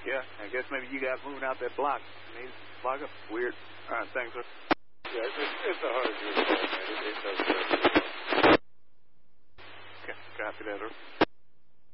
Yeah, I guess maybe you guys moving out that block. Needs block up. Weird. All right, thanks, sir. Yeah, it's a hard to do, man. It does. Okay, copy that, sir.